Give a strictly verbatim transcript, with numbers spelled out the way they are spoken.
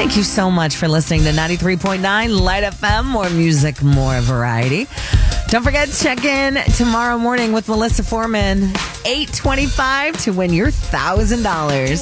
Thank you so much for listening to ninety-three point nine Light F M. More music, more variety. Don't forget to check in tomorrow morning with Melissa Foreman, eight twenty-five to win your one thousand dollars.